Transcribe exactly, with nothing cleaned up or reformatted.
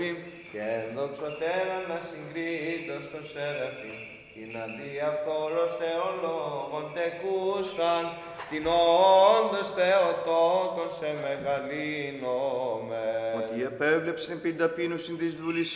και δοξωτέραν να συγκρίτως των Σεραφείμ, την αδιαφθόρος Θεών λόγων τεκούσαν, την όντως Θεοτόκον σε μεγαλύνομαι. Ότι επέβλεψε επί ταπείνωσιν της δούλης